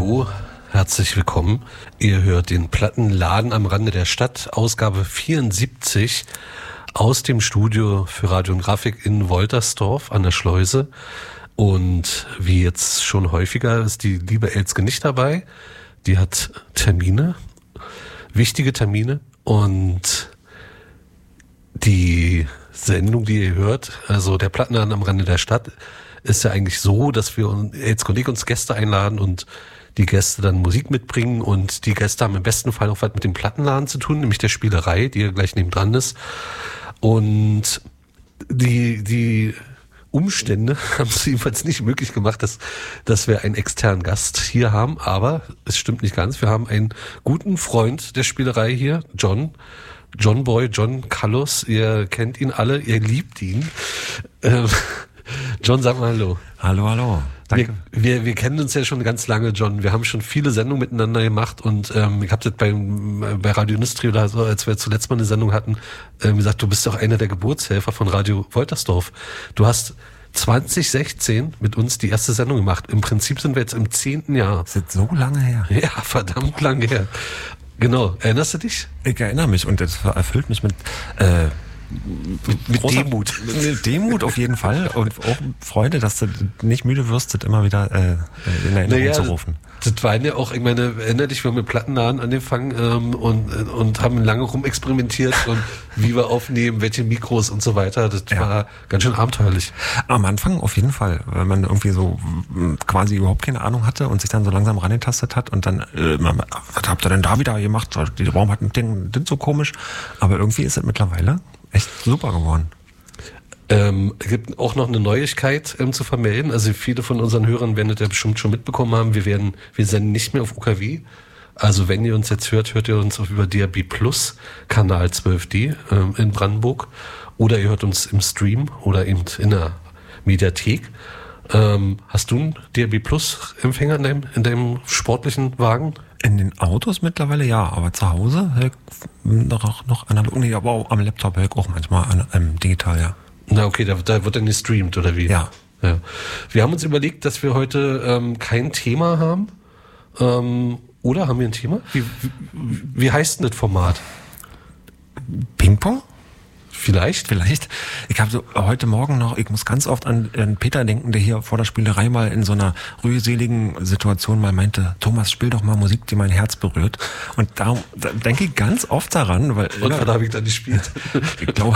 Hallo, herzlich willkommen. Ihr hört den Plattenladen am Rande der Stadt, Ausgabe 74 aus dem Studio für Radio und Grafik in Woltersdorf an der Schleuse. Und wie jetzt schon häufiger ist die liebe Elske nicht dabei. Die hat Termine, wichtige Termine, und die Sendung, die ihr hört, also der Plattenladen am Rande der Stadt, ist ja eigentlich so, dass wir Elske und ich uns Gäste einladen und die Gäste dann Musik mitbringen, und die Gäste haben im besten Fall auch was mit dem Plattenladen zu tun, nämlich der Spielerei, die ja gleich nebendran ist. Und die Umstände haben es jedenfalls nicht möglich gemacht, dass wir einen externen Gast hier haben, aber es stimmt nicht ganz. Wir haben einen guten Freund der Spielerei hier, John Callus. Ihr kennt ihn alle, ihr liebt ihn. John, sag mal Hallo. Hallo. Danke. Wir kennen uns ja schon ganz lange, John. Wir haben schon viele Sendungen miteinander gemacht, und ich habe das bei Radio Industrie oder so, als wir zuletzt mal eine Sendung hatten, gesagt, du bist doch einer der Geburtshelfer von Radio Woltersdorf. Du hast 2016 mit uns die erste Sendung gemacht. Im Prinzip sind wir jetzt im 10. Jahr. Das ist so lange her. Ja, verdammt lange her. Genau. Erinnerst du dich? Ich erinnere mich, und das erfüllt mich mit Demut. Mit Demut auf jeden Fall, und auch Freude, dass du nicht müde wirst, das immer wieder in Erinnerung zu rufen. Das waren ja auch, ich meine, erinnere dich, wir haben mit Plattenladen angefangen und haben lange rumexperimentiert und wie wir aufnehmen, welche Mikros und so weiter. Das war ganz schön abenteuerlich. Am Anfang auf jeden Fall, weil man irgendwie so quasi überhaupt keine Ahnung hatte und sich dann so langsam rangetastet hat und dann, was habt ihr denn da wieder gemacht? Warum hat das so komisch? Aber irgendwie ist es mittlerweile echt super geworden. Es gibt auch noch eine Neuigkeit zu vermelden. Also viele von unseren Hörern werden das ja bestimmt schon mitbekommen haben. Wir senden nicht mehr auf UKW. Also wenn ihr uns jetzt hört ihr uns auch über DAB Plus, Kanal 12D in Brandenburg. Oder ihr hört uns im Stream oder eben in der Mediathek. Hast du einen DAB Plus Empfänger in deinem sportlichen Wagen? In den Autos mittlerweile ja, aber zu Hause noch analog. Nee, aber auch am Laptop auch manchmal digital, ja. Na okay, da wird dann gestreamt, oder wie? Ja. Wir haben uns überlegt, dass wir heute kein Thema haben. Oder haben wir ein Thema? Wie heißt denn das Format? Ping-Pong? Vielleicht. Ich habe so heute Morgen noch, ich muss ganz oft an Peter denken, der hier vor der Spielerei mal in so einer rührseligen Situation mal meinte, Thomas, spiel doch mal Musik, die mein Herz berührt. Und da denke ich ganz oft daran, weil... Und wann habe ich dann gespielt? Ich glaube,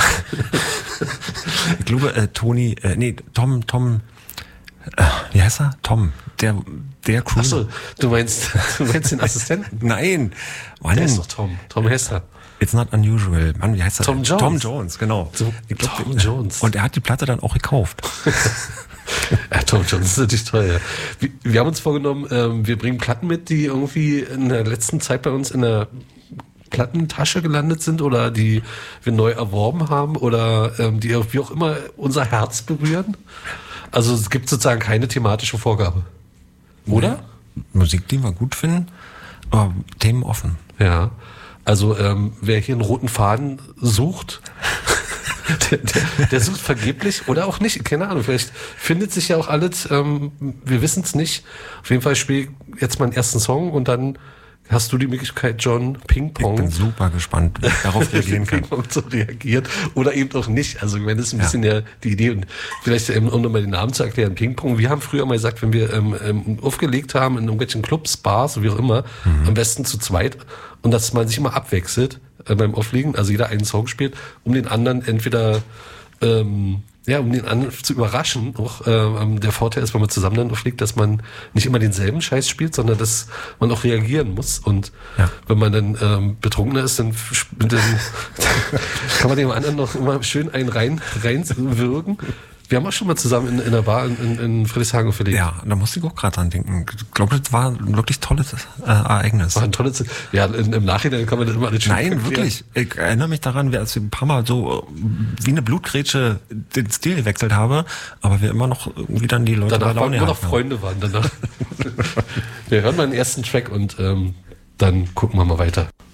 Tom, wie heißt er? Tom, der Crooner. Achso, du meinst den Assistenten? Nein. Mann. Der ist doch Tom Hester. It's not unusual. Mann, wie heißt er? Tom Jones. Tom Jones, genau. Tom Jones. Und er hat die Platte dann auch gekauft. Ja, Tom Jones ist natürlich toll. Ja. Wir haben uns vorgenommen, wir bringen Platten mit, die irgendwie in der letzten Zeit bei uns in der Plattentasche gelandet sind oder die wir neu erworben haben oder die wie auch immer unser Herz berühren. Also es gibt sozusagen keine thematische Vorgabe. Oder? Musik, die wir gut finden, aber Themen offen. Ja. Also wer hier einen roten Faden sucht, der sucht vergeblich oder auch nicht. Keine Ahnung, vielleicht findet sich ja auch alles, wir wissen es nicht. Auf jeden Fall spiele ich jetzt meinen ersten Song und dann hast du die Möglichkeit, John, Ping-Pong. Ich bin super gespannt, wie ich darauf reagieren kann. Ping-Pong zu reagieren oder eben auch nicht. Also ich meine, das ist ein bisschen ja die Idee. Und vielleicht, um nochmal den Namen zu erklären, Ping-Pong. Wir haben früher mal gesagt, wenn wir aufgelegt haben in irgendwelchen Clubs, Bars, wie auch immer, am besten zu zweit, und dass man sich immer abwechselt beim Auflegen, also jeder einen Song spielt, um den anderen entweder um den anderen zu überraschen. Auch der Vorteil ist, wenn man zusammen dann auflegt, dass man nicht immer denselben Scheiß spielt, sondern dass man auch reagieren muss. Und wenn man dann betrunkener ist, dann kann man dem anderen noch immer schön einen reinwirken. Wir haben auch schon mal zusammen in der Bar in Friedrichshagen aufgelegt. Ja, da musste ich auch gerade dran denken. Ich glaube, das war ein wirklich tolles Ereignis. War ein tolles, ja, im Nachhinein kann man das immer alles schön erklären. Wirklich. Ich erinnere mich daran, als ich ein paar Mal so wie eine Blutgrätsche den Stil gewechselt habe, aber wir immer noch irgendwie dann die Leute danach bei Laune hatten. Danach noch Freunde waren danach. Wir hören mal den ersten Track und dann gucken wir mal weiter.